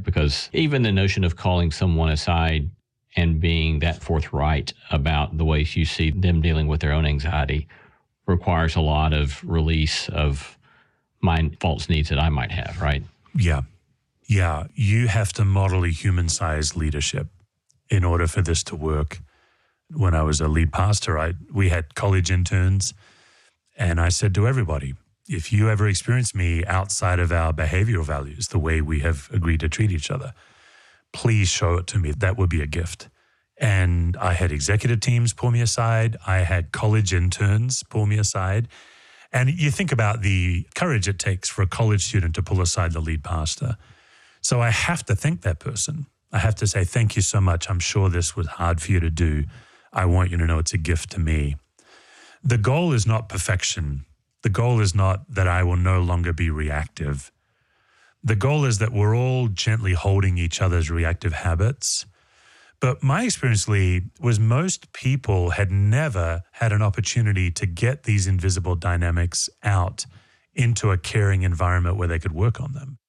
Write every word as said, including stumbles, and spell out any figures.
Because even the notion of calling someone aside and being that forthright about the ways you see them dealing with their own anxiety requires a lot of release of my false needs that I might have, right? Yeah. Yeah. You have to model a human-sized leadership in order for this to work. When I was a lead pastor, I we had college interns, and I said to everybody, if you ever experience me outside of our behavioral values, the way we have agreed to treat each other, please show it to me. That would be a gift. And I had executive teams pull me aside. I had college interns pull me aside. And you think about the courage it takes for a college student to pull aside the lead pastor. So I have to thank that person. I have to say, thank you so much. I'm sure this was hard for you to do. I want you to know it's a gift to me. The goal is not perfection. The goal is not that I will no longer be reactive. The goal is that we're all gently holding each other's reactive habits. But my experience, Lee, was most people had never had an opportunity to get these invisible dynamics out into a caring environment where they could work on them.